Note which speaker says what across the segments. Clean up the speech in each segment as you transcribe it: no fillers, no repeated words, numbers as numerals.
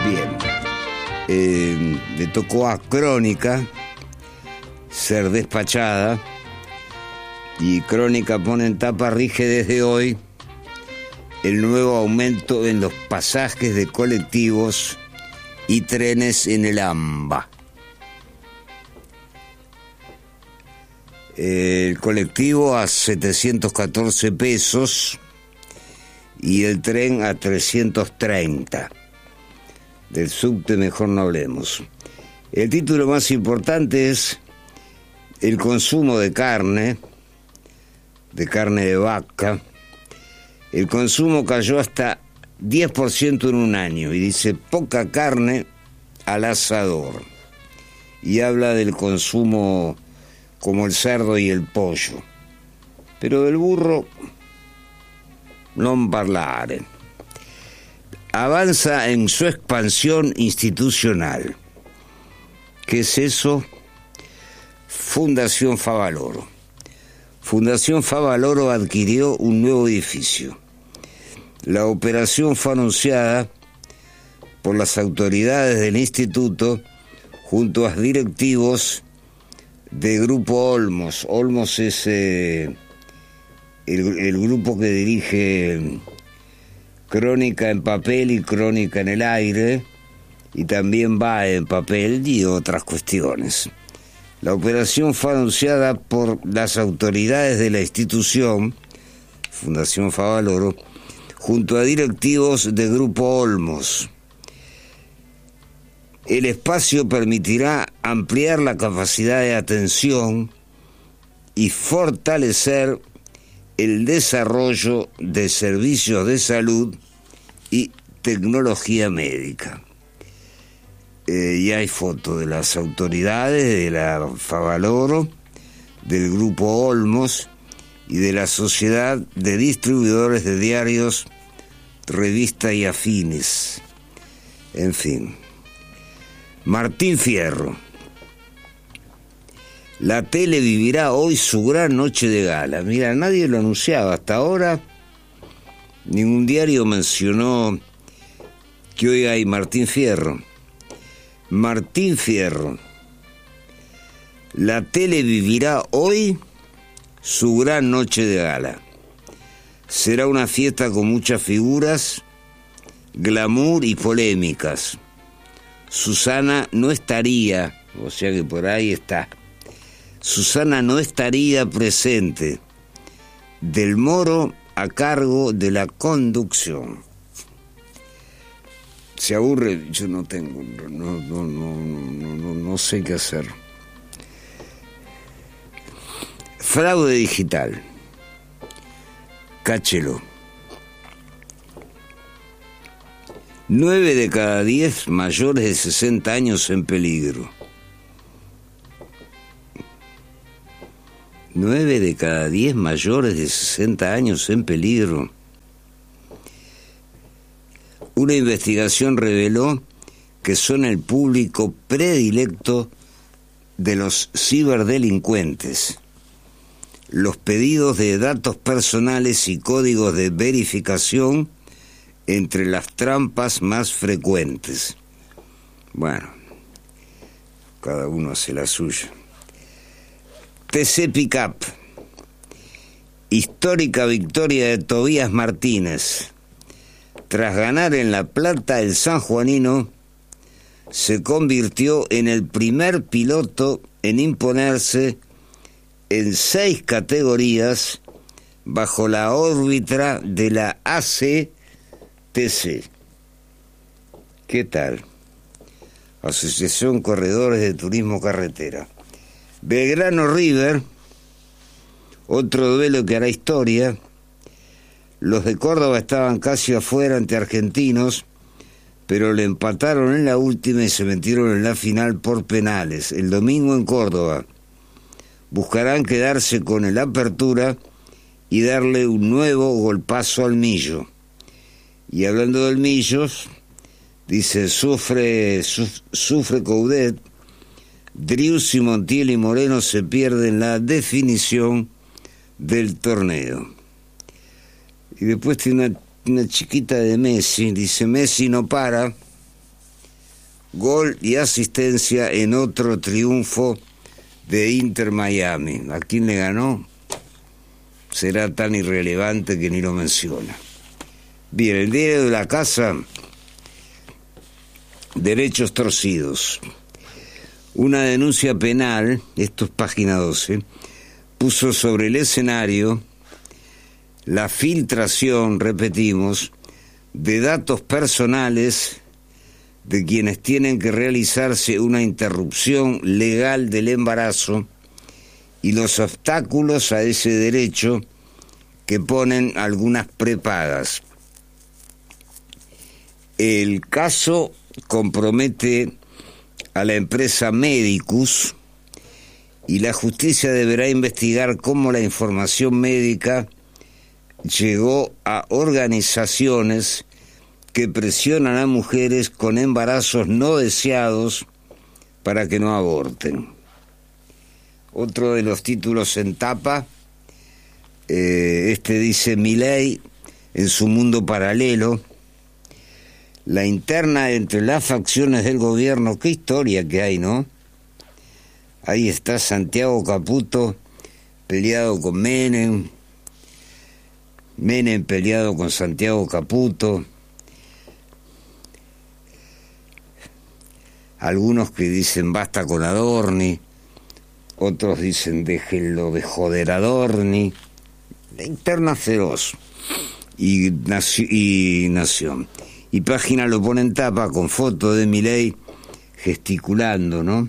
Speaker 1: Bien. Le tocó a Crónica ser despachada, y Crónica pone en tapa: rige desde hoy el nuevo aumento en los pasajes de colectivos y trenes en el AMBA. El colectivo a 714 pesos y el tren a 330. Del subte mejor no hablemos. El título más importante es: el consumo de carne de vaca. El consumo cayó hasta 10% en un año, y dice: poca carne al asador. Y habla del consumo como el cerdo y el pollo. Pero del burro non parlare. Avanza en su expansión institucional. ¿Qué es eso? Fundación Favaloro. Fundación Favaloro adquirió un nuevo edificio. La operación fue anunciada por las autoridades del instituto junto a directivos de Grupo Olmos. Olmos es el grupo que dirige Crónica en papel y Crónica en el aire, y también va en papel y otras cuestiones. La operación fue anunciada por las autoridades de la institución, Fundación Favaloro, junto a directivos de Grupo Olmos. El espacio permitirá ampliar la capacidad de atención y fortalecer el desarrollo de servicios de salud y tecnología médica. Y hay fotos de las autoridades de la Favaloro, del Grupo Olmos y de la Sociedad de Distribuidores de Diarios, Revistas y Afines. En fin. Martín Fierro. La tele vivirá hoy su gran noche de gala. Mira, nadie lo anunciaba hasta ahora. Ningún diario mencionó que hoy hay Martín Fierro. Martín Fierro. La tele vivirá hoy su gran noche de gala. Será una fiesta con muchas figuras, glamour y polémicas. Susana no estaría, o sea que por ahí está. Susana no estaría presente. Del Moro a cargo de la conducción. Se aburre, yo no tengo, no sé qué hacer. Fraude digital. Cáchelo. 9 de cada 10 mayores de 60 años en peligro. 9 de cada 10 mayores de 60 años en peligro. Una investigación reveló que son el público predilecto de los ciberdelincuentes. Los pedidos de datos personales y códigos de verificación entre las trampas más frecuentes. Bueno, cada uno hace la suya. TC Pickup. Histórica victoria de Tobías Martínez. Tras ganar en La Plata, el sanjuanino se convirtió en el primer piloto en imponerse en 6 categorías bajo la órbita de la ACTC. ¿Qué tal? Asociación Corredores de Turismo Carretera. Belgrano River, otro duelo que hará historia. Los de Córdoba estaban casi afuera ante Argentinos, pero le empataron en la última y se metieron en la final por penales. El domingo en Córdoba buscarán quedarse con el Apertura y darle un nuevo golpazo al Millo. Y hablando del Millos, dice, sufre Coudet. Driussi, Montiel y Moreno se pierden la definición del torneo. Y después tiene una chiquita de Messi, dice: Messi no para, gol y asistencia en otro triunfo de Inter Miami. ¿A quién le ganó? Será tan irrelevante que ni lo menciona. Bien, el diario de la casa, derechos torcidos. Una denuncia penal, esto es página 12, puso sobre el escenario la filtración, repetimos, de datos personales de quienes tienen que realizarse una interrupción legal del embarazo y los obstáculos a ese derecho que ponen algunas prepagas. El caso compromete a la empresa Medicus y la justicia deberá investigar cómo la información médica llegó a organizaciones que presionan a mujeres con embarazos no deseados para que no aborten. Otro de los títulos en tapa, dice Milei en su mundo paralelo, la interna entre las facciones del gobierno, qué historia que hay, ¿no? Ahí está Santiago Caputo peleado con Menem, Menem peleado con Santiago Caputo, algunos que dicen basta con Adorni, otros dicen déjenlo de joder Adorni, la interna feroz y Nación. Y página lo pone en tapa con foto de Milei gesticulando, ¿no?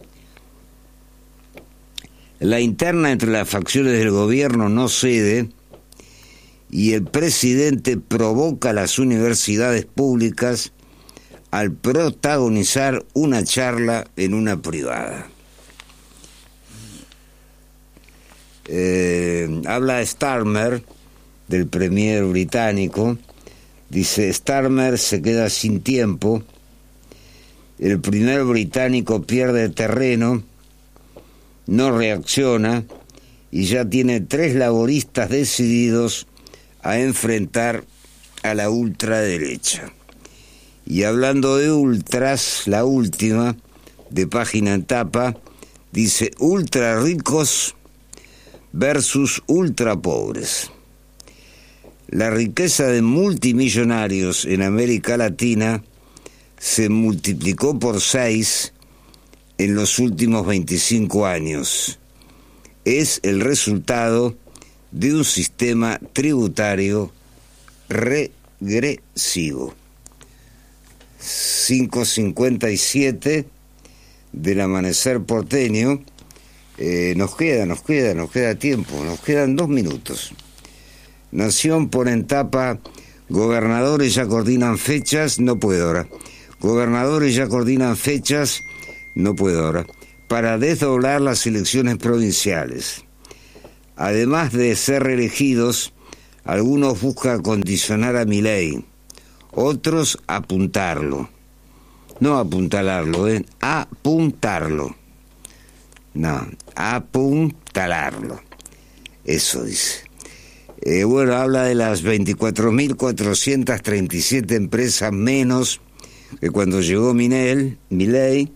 Speaker 1: La interna entre las facciones del gobierno no cede y el presidente provoca a las universidades públicas al protagonizar una charla en una privada. Habla Starmer, del premier británico, dice, Starmer se queda sin tiempo, el primer británico pierde terreno, no reacciona y ya tiene 3 laboristas decididos a enfrentar a la ultraderecha. Y hablando de ultras, la última, de página en tapa, dice ultra ricos versus ultra pobres. La riqueza de multimillonarios en América Latina se multiplicó por 6 en los últimos 25 años. Es el resultado de un sistema tributario regresivo. 5:57 del amanecer porteño. Nos queda tiempo, nos quedan 2 minutos. Nación pone en tapa, gobernadores ya coordinan fechas, no puedo ahora. Gobernadores ya coordinan fechas, no puedo ahora, para desdoblar las elecciones provinciales. Además de ser reelegidos, algunos buscan condicionar a Milei, otros apuntarlo. No apuntalarlo, apuntarlo. No, apuntalarlo. Eso dice. Bueno, habla de las 24.437 empresas menos que cuando llegó Milei.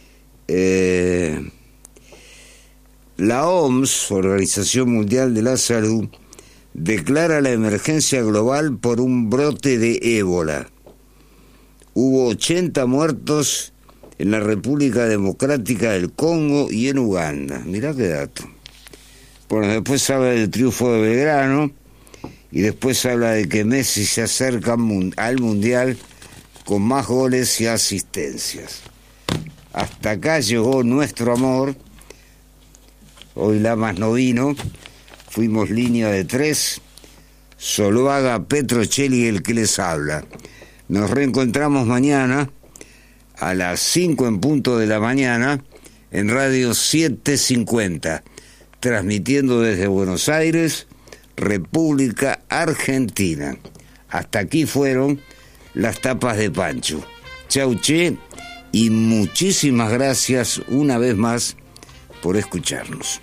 Speaker 1: La OMS, Organización Mundial de la Salud, declara la emergencia global por un brote de ébola. Hubo 80 muertos en la República Democrática del Congo y en Uganda. Mirá qué dato. Bueno, después habla del triunfo de Belgrano y después habla de que Messi se acerca al Mundial con más goles y asistencias. Hasta acá llegó nuestro amor. Hoy Lamas no vino. Fuimos línea de 3. Zuluaga, Petrocelli, el que les habla. Nos reencontramos mañana a las 5 en punto de la mañana en Radio 750, transmitiendo desde Buenos Aires, República Argentina. Hasta aquí fueron las tapas de Pancho. Chau, che, y muchísimas gracias una vez más por escucharnos.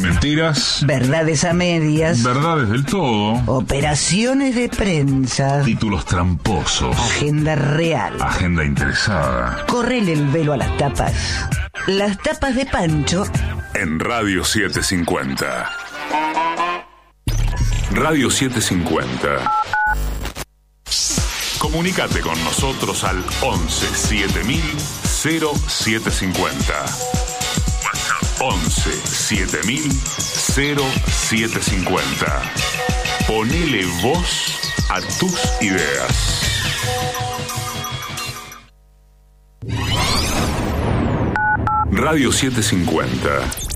Speaker 2: Mentiras.
Speaker 3: Verdades a medias.
Speaker 2: Verdades del todo.
Speaker 3: Operaciones de prensa.
Speaker 2: Títulos tramposos.
Speaker 3: Agenda real.
Speaker 2: Agenda interesada.
Speaker 3: Correle el velo a las tapas. Las tapas de Pancho.
Speaker 2: En Radio 750. Radio 750. Comunicate con nosotros al 11 7000 0750. 11 7000 0750. Ponele voz a tus ideas. Radio 750.